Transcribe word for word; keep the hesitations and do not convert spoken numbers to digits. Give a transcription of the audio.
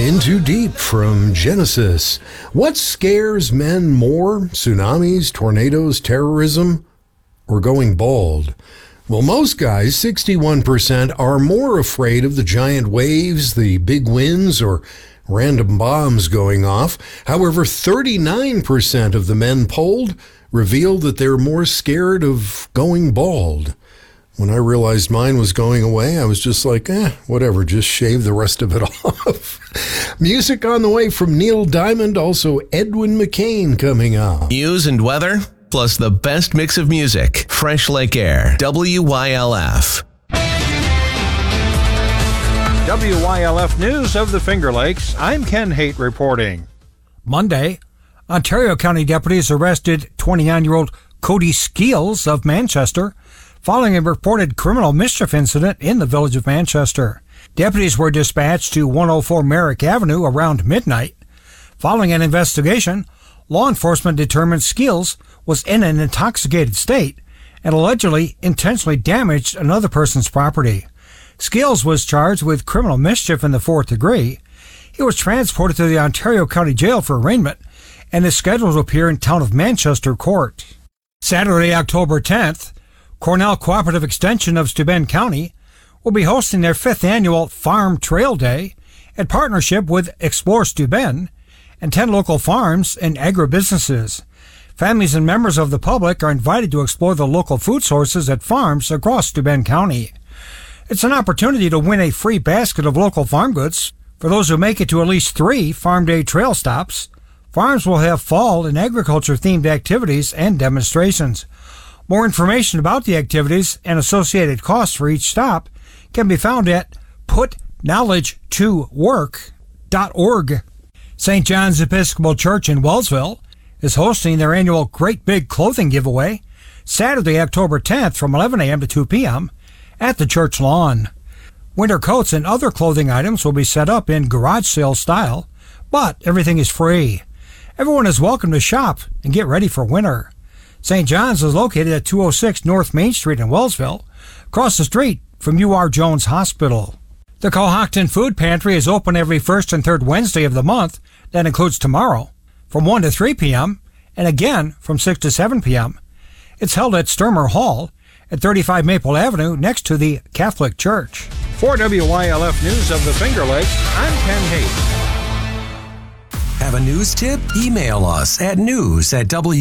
In Too Deep from Genesis. What scares men more? Tsunamis, tornadoes, terrorism, or going bald? Well, most guys, sixty-one percent, are more afraid of the giant waves, the big winds, or random bombs going off. However, thirty-nine percent of the men polled revealed that they're more scared of going bald. When I realized mine was going away, I was just like, eh, whatever, just shave the rest of it off. Music on the way from Neil Diamond, also Edwin McCain coming up. News and weather, plus the best mix of music. Fresh Lake Air, W Y L F. W Y L F News of the Finger Lakes. I'm Ken Haight reporting. Monday, Ontario County deputies arrested twenty-nine-year-old Cody Skeels of Manchester following a reported criminal mischief incident in the village of Manchester. Deputies were dispatched to one oh four Merrick Avenue around midnight. Following an investigation, law enforcement determined Skeels was in an intoxicated state and allegedly intentionally damaged another person's property. Skeels was charged with criminal mischief in the fourth degree. He was transported to the Ontario County Jail for arraignment and is scheduled to appear in Town of Manchester Court. Saturday, October tenth, Cornell Cooperative Extension of Steuben County will be hosting their fifth annual Farm Trail Day in partnership with Explore Steuben and ten local farms and agribusinesses. Families and members of the public are invited to explore the local food sources at farms across Steuben County. It's an opportunity to win a free basket of local farm goods for those who make it to at least three Farm Day trail stops. Farms will have fall and agriculture-themed activities and demonstrations. More information about the activities and associated costs for each stop can be found at put knowledge to work dot org. Saint John's Episcopal Church in Wellsville is hosting their annual Great Big Clothing Giveaway Saturday, October tenth from eleven a.m. to two p.m. at the church lawn. Winter coats and other clothing items will be set up in garage sale style, but everything is free. Everyone is welcome to shop and get ready for winter. Saint John's is located at two oh six North Main Street in Wellsville, across the street from U R Jones Hospital. The Cohocton Food Pantry is open every first and third Wednesday of the month. That includes tomorrow, from one to three p.m., and again from six to seven p.m. It's held at Sturmer Hall at thirty-five Maple Avenue next to the Catholic Church. For W Y L F News of the Finger Lakes, I'm Ken Haight. Have a news tip? Email us at news at W